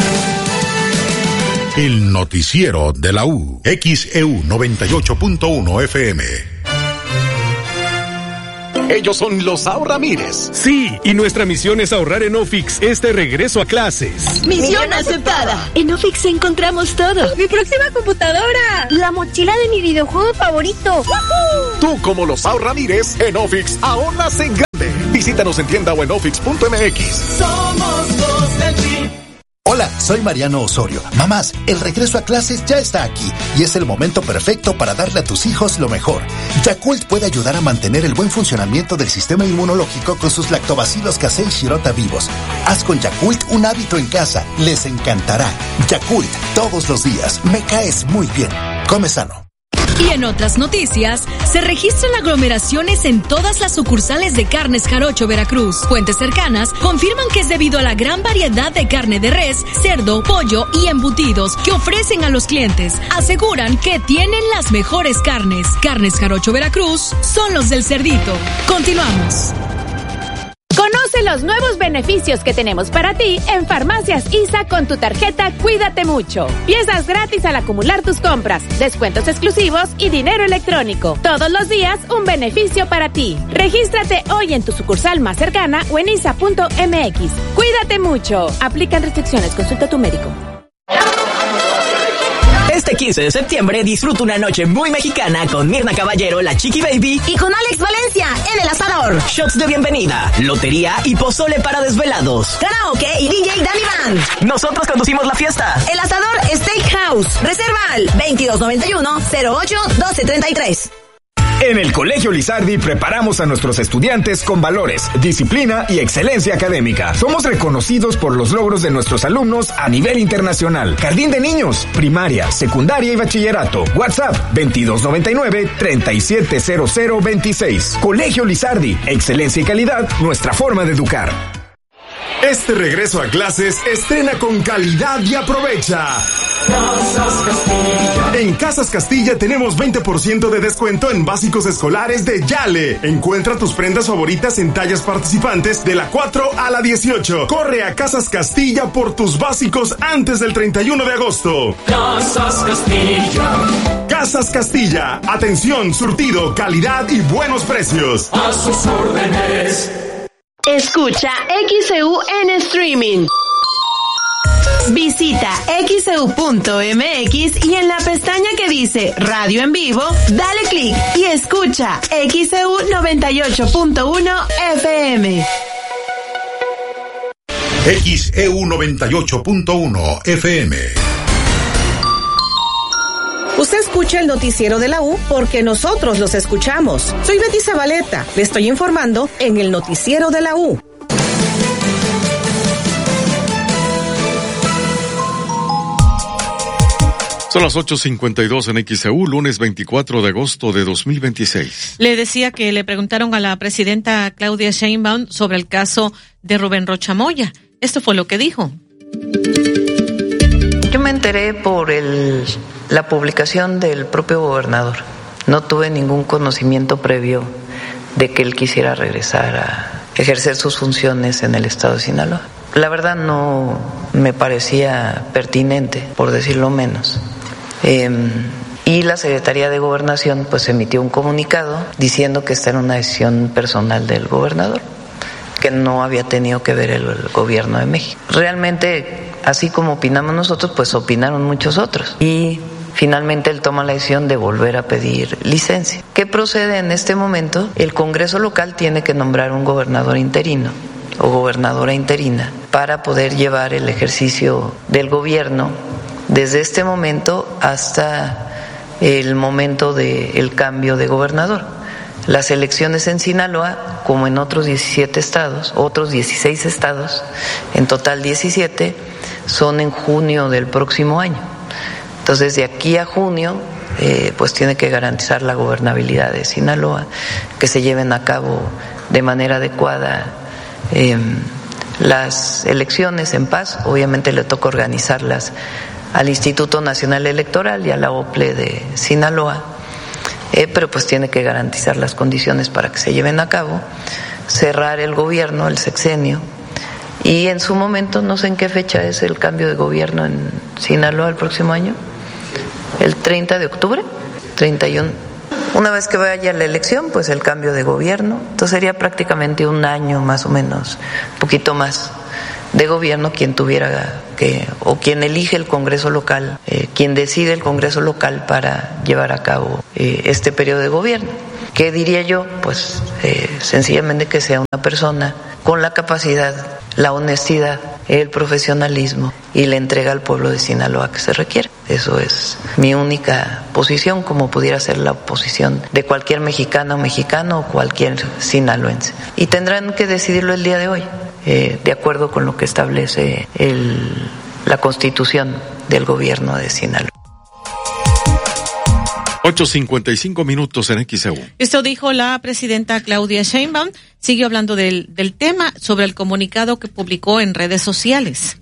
El noticiero de la U, XEU 98.1 FM. Ellos son los Ahorramires. Sí, y nuestra misión es ahorrar en Ofix este regreso a clases. ¡Misión aceptada! En Ofix encontramos todo. ¡Mi próxima computadora! ¡La mochila de mi videojuego favorito! ¡Woohoo! Tú, como los Ahorramires, en Ofix ahorras en grande. Visítanos en tienda o en ofix.mx. Somos dos del PRI. Hola, soy Mariano Osorio. Mamás, el regreso a clases ya está aquí y es el momento perfecto para darle a tus hijos lo mejor. Yakult puede ayudar a mantener el buen funcionamiento del sistema inmunológico con sus lactobacilos casei shirota vivos. Haz con Yakult un hábito en casa. Les encantará. Yakult, todos los días. Me caes muy bien. Come sano. Y en otras noticias, se registran aglomeraciones en todas las sucursales de Carnes Jarocho Veracruz. Fuentes cercanas confirman que es debido a la gran variedad de carne de res, cerdo, pollo y embutidos que ofrecen a los clientes. Aseguran que tienen las mejores carnes. Carnes Jarocho Veracruz son los del cerdito. Continuamos. Conoce los nuevos beneficios que tenemos para ti en Farmacias ISA con tu tarjeta Cuídate Mucho. Piezas gratis al acumular tus compras, descuentos exclusivos y dinero electrónico. Todos los días un beneficio para ti. Regístrate hoy en tu sucursal más cercana o en isa.mx. Cuídate mucho. Aplican restricciones. Consulta a tu médico. Este 15 de septiembre disfruta una noche muy mexicana con Mirna Caballero, la Chiqui Baby y con Alex Valencia en El Asador. Shots de bienvenida, lotería y pozole para desvelados. Karaoke y DJ Danny Band. Nosotros conducimos la fiesta. El Asador Steakhouse. Reserva al 2291-08-1233. En el Colegio Lizardi preparamos a nuestros estudiantes con valores, disciplina y excelencia académica. Somos reconocidos por los logros de nuestros alumnos a nivel internacional. Jardín de niños, primaria, secundaria y bachillerato. WhatsApp 2299-370026. Colegio Lizardi, excelencia y calidad, nuestra forma de educar. Este regreso a clases estrena con calidad y aprovecha. Casas Castilla. En Casas Castilla tenemos 20% de descuento en básicos escolares de Yale. Encuentra tus prendas favoritas en tallas participantes de la 4 a la 18. Corre a Casas Castilla por tus básicos antes del 31 de agosto. Casas Castilla. Casas Castilla. Atención, surtido, calidad y buenos precios. A sus órdenes. Escucha XEU en streaming. Visita xeu.mx y en la pestaña que dice Radio en Vivo, dale clic y escucha XEU 98.1 FM. XEU 98.1 FM. Usted escucha el noticiero de la U porque nosotros los escuchamos. Soy Betty Zabaleta. Le estoy informando en el noticiero de la U. Son las 8:52 en XEU, lunes 24 de agosto de 2026. Le decía que le preguntaron a la presidenta Claudia Sheinbaum sobre el caso de Rubén Rocha Moya. Esto fue lo que dijo. Yo me enteré por la publicación del propio gobernador. No tuve ningún conocimiento previo de que él quisiera regresar a ejercer sus funciones en el estado de Sinaloa. La verdad no me parecía pertinente, por decirlo menos. Y la Secretaría de Gobernación pues emitió un comunicado diciendo que esta era una decisión personal del gobernador, que no había tenido que ver el gobierno de México. Realmente, así como opinamos nosotros, pues opinaron muchos otros. Y finalmente él toma la decisión de volver a pedir licencia. ¿Qué procede en este momento? El Congreso local tiene que nombrar un gobernador interino o gobernadora interina para poder llevar el ejercicio del gobierno desde este momento hasta el momento del cambio de gobernador. Las elecciones en Sinaloa, como en otros 17 estados, otros 16 estados, en total 17, son en junio del próximo año. Entonces, de aquí a junio, pues tiene que garantizar la gobernabilidad de Sinaloa, que se lleven a cabo de manera adecuada las elecciones en paz. Obviamente le toca organizarlas al Instituto Nacional Electoral y a la OPLE de Sinaloa, pero pues tiene que garantizar las condiciones para que se lleven a cabo, cerrar el gobierno, el sexenio, y en su momento, no sé en qué fecha es el cambio de gobierno en Sinaloa el próximo año, el 30 de octubre, 31. Una vez que vaya la elección, pues el cambio de gobierno, entonces sería prácticamente un año más o menos, un poquito más de gobierno quien tuviera que, o quien elige el Congreso local, quien decide el Congreso local para llevar a cabo este periodo de gobierno. ¿Qué diría yo? Pues sencillamente que sea una persona con la capacidad, la honestidad, el profesionalismo y la entrega al pueblo de Sinaloa que se requiere. Eso es mi única posición, como pudiera ser la posición de cualquier mexicana o mexicano o cualquier sinaloense. Y tendrán que decidirlo el día de hoy, de acuerdo con lo que establece la Constitución del gobierno de Sinaloa. 8:55 minutos en XEU. Esto dijo la presidenta Claudia Sheinbaum. Siguió hablando del tema sobre el comunicado que publicó en redes sociales.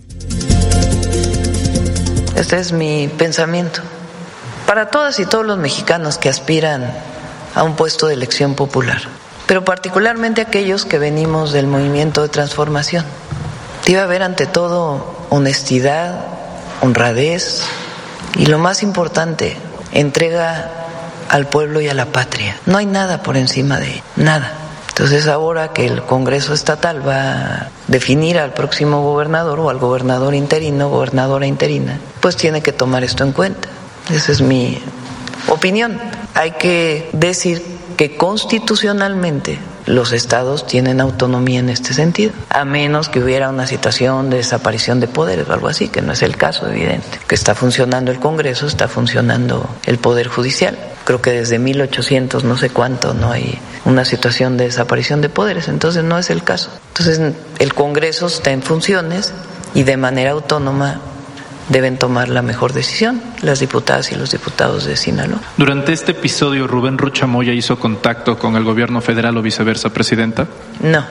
Este es mi pensamiento. Para todas y todos los mexicanos que aspiran a un puesto de elección popular, pero particularmente aquellos que venimos del movimiento de transformación, debe haber ante todo honestidad, honradez y, lo más importante, entrega al pueblo y a la patria. No hay nada por encima de nada. Entonces, ahora que el Congreso Estatal va a definir al próximo gobernador o al gobernador interino, gobernadora interina, pues tiene que tomar esto en cuenta. Esa es mi opinión. Hay que decir que constitucionalmente los estados tienen autonomía en este sentido, a menos que hubiera una situación de desaparición de poderes o algo así, que no es el caso, evidente. Que está funcionando el Congreso, está funcionando el Poder Judicial. Creo que desde 1800 no sé cuánto no hay una situación de desaparición de poderes, entonces no es el caso. Entonces el Congreso está en funciones y de manera autónoma deben tomar la mejor decisión las diputadas y los diputados de Sinaloa. Durante este episodio, ¿Rubén Rocha Moya hizo contacto con el gobierno federal o viceversa, presidenta? No.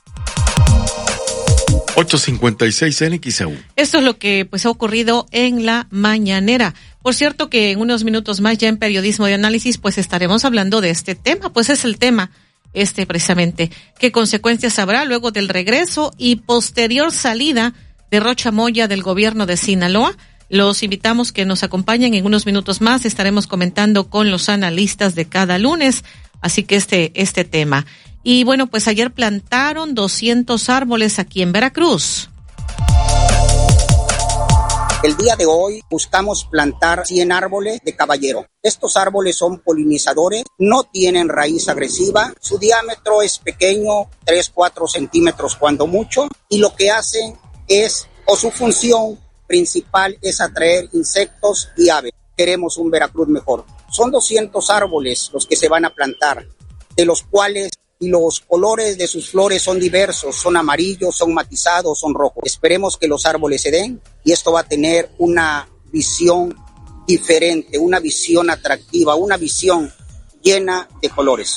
8:56 en XEU. Esto es lo que pues ha ocurrido en la mañanera. Por cierto que en unos minutos más, ya en Periodismo de Análisis, pues estaremos hablando de este tema. Pues es el tema precisamente. ¿Qué consecuencias habrá luego del regreso y posterior salida de Rocha Moya del gobierno de Sinaloa? Los invitamos que nos acompañen en unos minutos más. Estaremos comentando con los analistas de cada lunes. Así que este tema. Y bueno, pues ayer plantaron 200 árboles aquí en Veracruz. El día de hoy buscamos plantar 100 árboles de caballero. Estos árboles son polinizadores, no tienen raíz agresiva, su diámetro es pequeño, 3-4 centímetros cuando mucho, y lo que hacen es, o su función principal es atraer insectos y aves. Queremos un Veracruz mejor. Son 200 árboles los que se van a plantar, de los cuales los colores de sus flores son diversos, son amarillos, son matizados, son rojos. Esperemos que los árboles se den y esto va a tener una visión diferente, una visión atractiva, una visión llena de colores.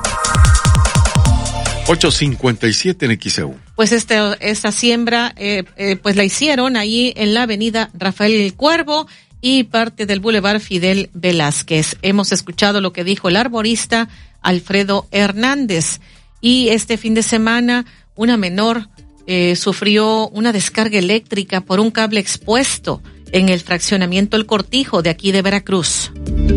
8:57 en XEU. Pues esta siembra pues la hicieron ahí en la avenida Rafael Cuervo y parte del Boulevard Fidel Velázquez. Hemos escuchado lo que dijo el arborista Alfredo Hernández. Y este fin de semana una menor sufrió una descarga eléctrica por un cable expuesto en el fraccionamiento El Cortijo de aquí de Veracruz.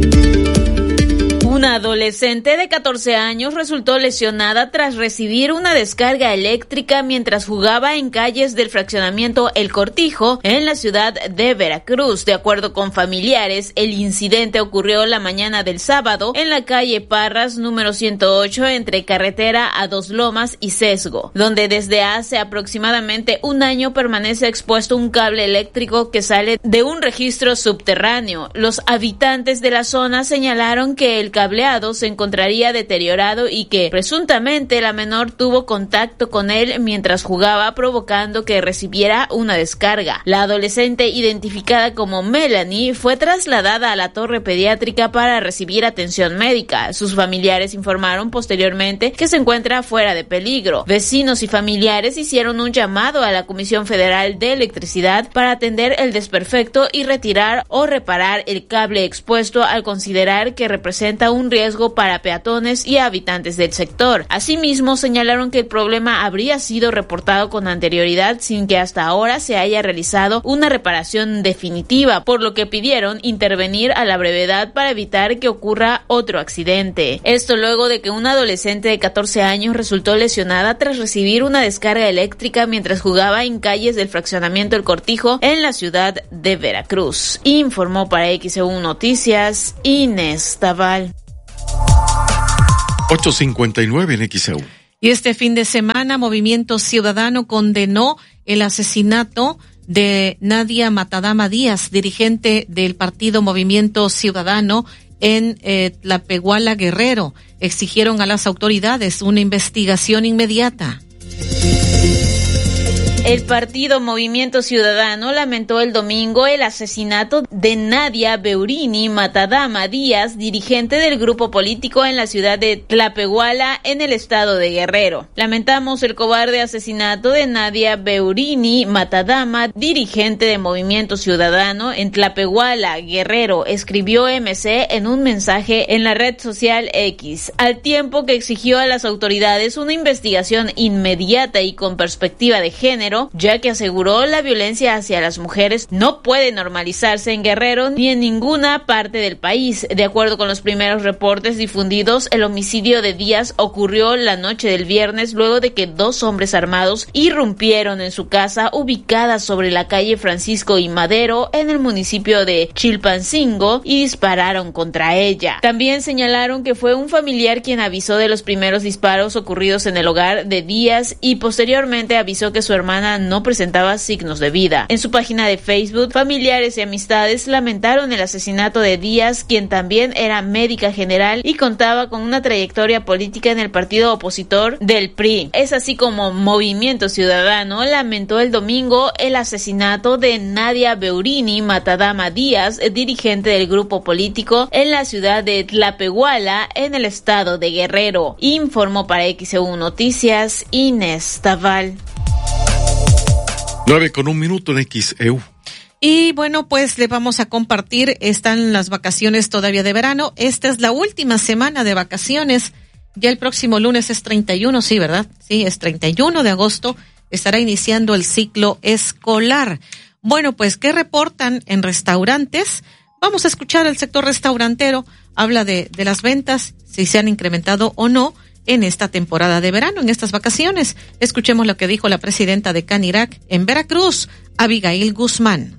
Una adolescente de 14 años resultó lesionada tras recibir una descarga eléctrica mientras jugaba en calles del fraccionamiento El Cortijo en la ciudad de Veracruz. De acuerdo con familiares, el incidente ocurrió la mañana del sábado en la calle Parras número 108 entre carretera a Dos Lomas y Sesgo, donde desde hace aproximadamente un año permanece expuesto un cable eléctrico que sale de un registro subterráneo. Los habitantes de la zona señalaron que el cable cableado se encontraría deteriorado y que presuntamente la menor tuvo contacto con él mientras jugaba, provocando que recibiera una descarga. La adolescente, identificada como Melanie, fue trasladada a la torre pediátrica para recibir atención médica. Sus familiares informaron posteriormente que se encuentra fuera de peligro. Vecinos y familiares hicieron un llamado a la Comisión Federal de Electricidad para atender el desperfecto y retirar o reparar el cable expuesto, al considerar que representa un riesgo para peatones y habitantes del sector. Asimismo, señalaron que el problema habría sido reportado con anterioridad sin que hasta ahora se haya realizado una reparación definitiva, por lo que pidieron intervenir a la brevedad para evitar que ocurra otro accidente. Esto luego de que una adolescente de 14 años resultó lesionada tras recibir una descarga eléctrica mientras jugaba en calles del fraccionamiento El Cortijo en la ciudad de Veracruz. Informó para XEU Noticias Inés Taval. 8:59 en XEU. Y este fin de semana, Movimiento Ciudadano condenó el asesinato de Nadia Matadama Díaz, dirigente del partido Movimiento Ciudadano en Tlapehuala, Guerrero. Exigieron a las autoridades una investigación inmediata. El partido Movimiento Ciudadano lamentó el domingo el asesinato de Nadia Beurini Matadama Díaz, dirigente del grupo político en la ciudad de Tlapehuala, en el estado de Guerrero. Lamentamos el cobarde asesinato de Nadia Beurini Matadama, dirigente de Movimiento Ciudadano en Tlapehuala, Guerrero, escribió MC en un mensaje en la red social X, al tiempo que exigió a las autoridades una investigación inmediata y con perspectiva de género, ya que aseguró la violencia hacia las mujeres no puede normalizarse en Guerrero ni en ninguna parte del país. De acuerdo con los primeros reportes difundidos, el homicidio de Díaz ocurrió la noche del viernes luego de que 2 hombres armados irrumpieron en su casa ubicada sobre la calle Francisco y Madero en el municipio de Chilpancingo y dispararon contra ella. También señalaron que fue un familiar quien avisó de los primeros disparos ocurridos en el hogar de Díaz y posteriormente avisó que su hermana no presentaba signos de vida. En su página de Facebook, familiares y amistades lamentaron el asesinato de Díaz, quien también era médica general y contaba con una trayectoria política en el partido opositor del PRI. Es así como Movimiento Ciudadano lamentó el domingo el asesinato de Nadia Beurini Matadama Díaz, dirigente del grupo político en la ciudad de Tlapehuala, en el estado de Guerrero. Informó para XEU Noticias Inés Taval. 9:01 en XEU. Y bueno, pues le vamos a compartir, están las vacaciones todavía de verano. Esta es la última semana de vacaciones. Ya el próximo lunes es 31, sí, ¿verdad? Sí, es 31 de agosto. Estará iniciando el ciclo escolar. Bueno, pues, ¿qué reportan en restaurantes? Vamos a escuchar al sector restaurantero. Habla de las ventas, si se han incrementado o no en esta temporada de verano, en estas vacaciones. Escuchemos lo que dijo la presidenta de Canirac en Veracruz, Abigail Guzmán.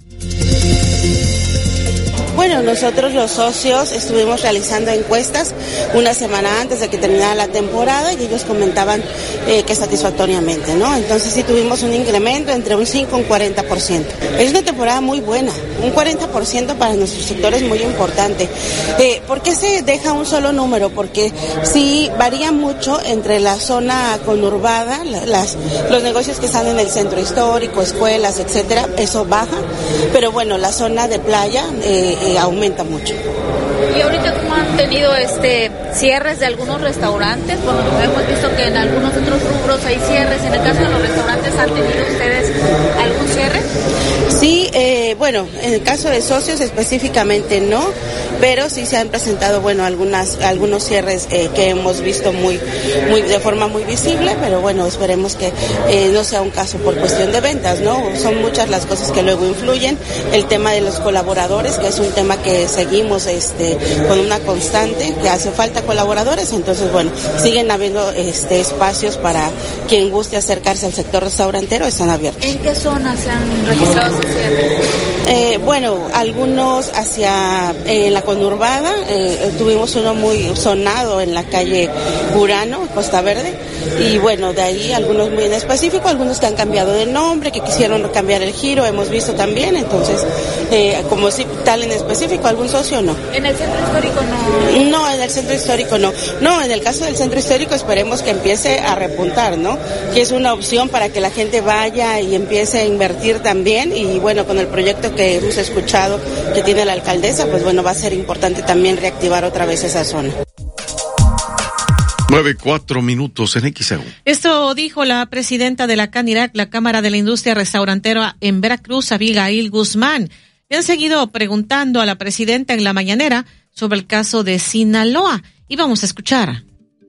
Bueno, nosotros los socios estuvimos realizando encuestas una semana antes de que terminara la temporada y ellos comentaban que satisfactoriamente, ¿no? Entonces sí tuvimos un incremento entre un 5 y un 40%. Es una temporada muy buena, un 40% para nuestro sector es muy importante. ¿Por qué se deja un solo número? Porque sí varía mucho entre la zona conurbada, los negocios que están en el centro histórico, escuelas, etcétera, eso baja, pero bueno, la zona de playa aumenta mucho. ¿Y ahorita cómo han tenido cierres de algunos restaurantes? Bueno, hemos visto que en algunos otros rubros hay cierres. En el caso de los restaurantes, ¿han tenido ustedes algún cierre? Sí, bueno, en el caso de socios específicamente no, pero sí se han presentado, bueno, algunos cierres que hemos visto de forma muy visible, pero bueno, esperemos que no sea un caso por cuestión de ventas, ¿no? Son muchas las cosas que luego influyen. El tema de los colaboradores, que es un tema que seguimos con una constante, que hace falta colaboradores, entonces bueno, siguen habiendo espacios para quien guste acercarse al sector restaurantero, están abiertos. ¿En qué zonas se han registrado sus cierres? Bueno, algunos hacia la conurbada, tuvimos uno muy sonado en la calle Urano, Costa Verde, y bueno, de ahí algunos muy en específico, algunos que han cambiado de nombre, que quisieron cambiar el giro, hemos visto también, entonces, como si tal en específico, algún socio no. ¿En el centro histórico no? No, en el centro histórico no. No, en el caso del centro histórico esperemos que empiece a repuntar, ¿no? Que es una opción para que la gente vaya y empiece a invertir también, y bueno, con el proyecto que hemos escuchado que tiene la alcaldesa, pues bueno, va a ser importante también reactivar otra vez esa zona. 9:04 en XEU. Esto dijo la presidenta de la CANIRAC, la Cámara de la Industria Restaurantera en Veracruz, Abigail Guzmán. Le han seguido preguntando a la presidenta en la mañanera sobre el caso de Sinaloa. Y vamos a escuchar.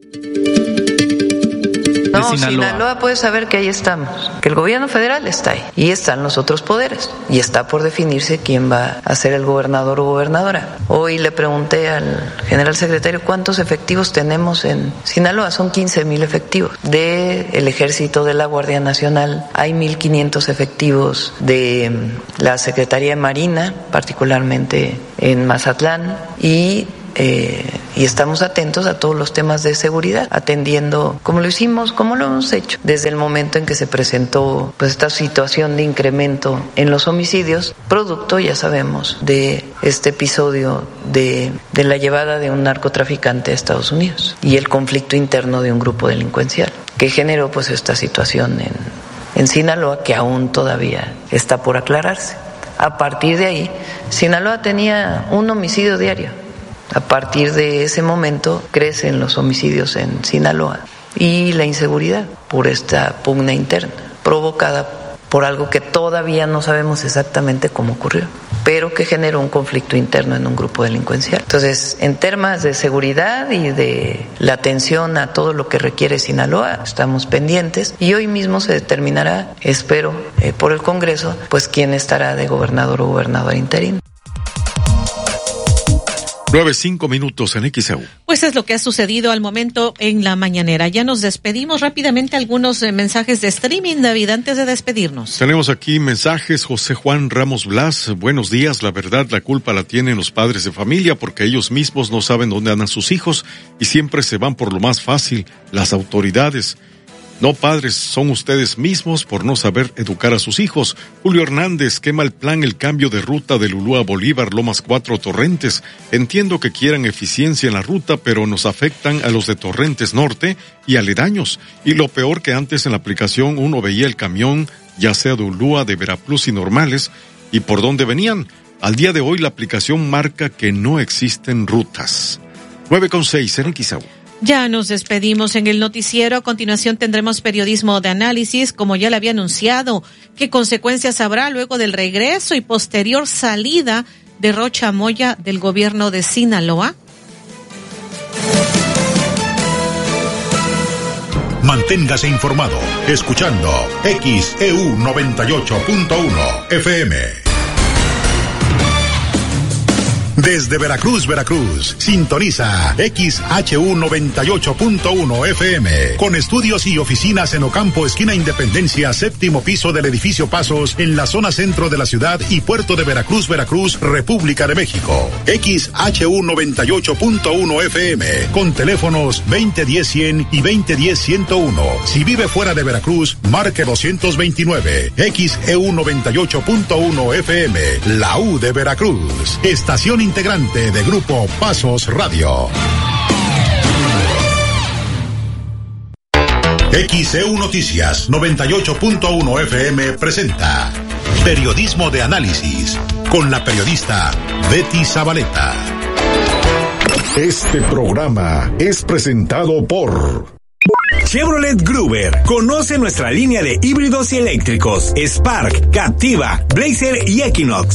No, Sinaloa puede saber que ahí estamos, que el gobierno federal está ahí y están los otros poderes y está por definirse quién va a ser el gobernador o gobernadora. Hoy le pregunté al general secretario cuántos efectivos tenemos en Sinaloa. Son 15,000 efectivos del Ejército, de la Guardia Nacional. Hay 1,500 efectivos de la Secretaría de Marina, particularmente en Mazatlán, y estamos atentos a todos los temas de seguridad, atendiendo como lo hemos hecho desde el momento en que se presentó pues esta situación de incremento en los homicidios, producto, ya sabemos, de este episodio de la llevada de un narcotraficante a Estados Unidos y el conflicto interno de un grupo delincuencial que generó pues esta situación en Sinaloa, que aún todavía está por aclararse. A partir de ahí, Sinaloa tenía un homicidio diario. A partir de ese momento crecen los homicidios en Sinaloa y la inseguridad por esta pugna interna provocada por algo que todavía no sabemos exactamente cómo ocurrió, pero que generó un conflicto interno en un grupo delincuencial. Entonces, en temas de seguridad y de la atención a todo lo que requiere Sinaloa, estamos pendientes y hoy mismo se determinará, espero, por el Congreso, pues quién estará de gobernador o gobernadora interino. 9:05 en XEU. Pues es lo que ha sucedido al momento en la mañanera. Ya nos despedimos rápidamente. Algunos mensajes de streaming, David, antes de despedirnos. Tenemos aquí mensajes. José Juan Ramos Blas, buenos días. La verdad, la culpa la tienen los padres de familia porque ellos mismos no saben dónde andan sus hijos y siempre se van por lo más fácil, las autoridades. No, padres, son ustedes mismos por no saber educar a sus hijos. Julio Hernández, qué mal plan el cambio de ruta de Lulú a Bolívar, Lomas 4, Torrentes. Entiendo que quieran eficiencia en la ruta, pero nos afectan a los de Torrentes Norte y aledaños. Y lo peor que antes en la aplicación uno veía el camión, ya sea de Ulúa, de Veracruz y normales, y por dónde venían. Al día de hoy la aplicación marca que no existen rutas. 9:06 en XEU. Ya nos despedimos en el noticiero. A continuación tendremos periodismo de análisis, como ya le había anunciado. ¿Qué consecuencias habrá luego del regreso y posterior salida de Rocha Moya del gobierno de Sinaloa? Manténgase informado escuchando XEU 98.1 FM. Desde Veracruz, sintoniza XHU 98.1 FM, con estudios y oficinas en Ocampo, esquina Independencia, séptimo piso del edificio Pasos, en la zona centro de la ciudad y puerto de Veracruz, República de México. XHU 98.1 FM, con teléfonos 2010-100 y 2010-101. Si vive fuera de Veracruz, marque 229. XEU 98.1 FM, la U de Veracruz. Estación integrante de Grupo Pasos Radio. XEU Noticias 98.1 FM presenta Periodismo de Análisis con la periodista Betty Zabaleta. Este programa es presentado por Chevrolet Gruber. Conoce nuestra línea de híbridos y eléctricos: Spark, Captiva, Blazer y Equinox.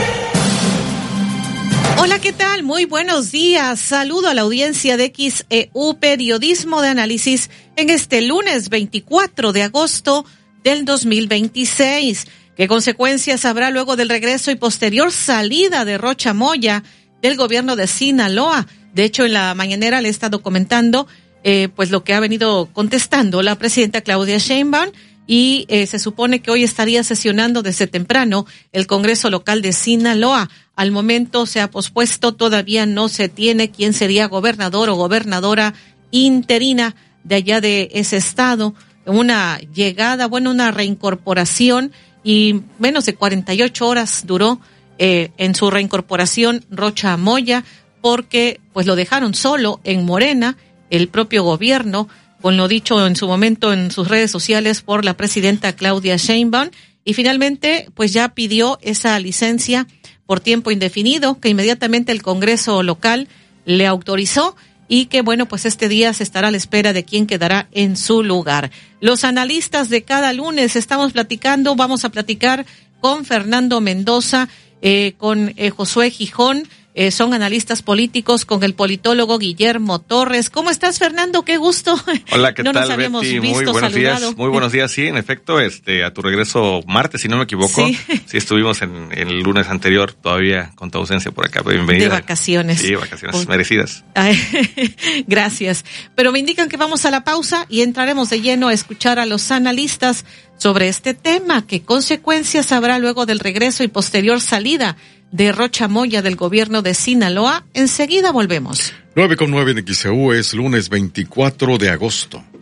Hola, ¿qué tal? Muy buenos días. Saludo a la audiencia de XEU Periodismo de Análisis en este lunes 24 de agosto del 2026. ¿Qué consecuencias habrá luego del regreso y posterior salida de Rocha Moya del gobierno de Sinaloa? De hecho, en la mañanera le he estado comentando pues lo que ha venido contestando la presidenta Claudia Sheinbaum. Y se supone que hoy estaría sesionando desde temprano el Congreso Local de Sinaloa. Al momento se ha pospuesto, todavía no se tiene quién sería gobernador o gobernadora interina de allá de ese estado, una llegada, una reincorporación, y menos de 48 horas duró en su reincorporación Rocha Moya, porque pues lo dejaron solo en Morena, el propio gobierno, con lo dicho en su momento en sus redes sociales por la presidenta Claudia Sheinbaum, y finalmente pues ya pidió esa licencia por tiempo indefinido, que inmediatamente el Congreso local le autorizó, y que pues este día se estará a la espera de quién quedará en su lugar. Los analistas de cada lunes vamos a platicar con Fernando Mendoza, con Josué Gijón, son analistas políticos, con el politólogo Guillermo Torres. ¿Cómo estás, Fernando? Qué gusto. Hola, ¿qué no tal, nos habíamos Betty? visto, muy buenos saludado. días. Muy buenos días, sí, en efecto, a tu regreso martes, si no me equivoco. Sí, estuvimos en el lunes anterior, todavía con tu ausencia por acá. Bienvenida. De vacaciones. Sí, vacaciones merecidas. Gracias. Pero me indican que vamos a la pausa y entraremos de lleno a escuchar a los analistas sobre este tema. ¿Qué consecuencias habrá luego del regreso y posterior salida de Rocha Moya del gobierno de Sinaloa? Enseguida volvemos. 9:09 en XEU, es lunes 24 de agosto.